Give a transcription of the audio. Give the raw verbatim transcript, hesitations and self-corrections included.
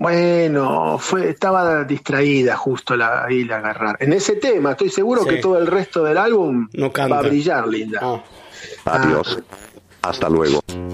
Bueno, fue, estaba distraída justo la, ahí la agarrar. En ese tema, estoy seguro Sí. que todo el resto del álbum No canta. va a brillar, Linda. Ah. Adiós. Hasta luego.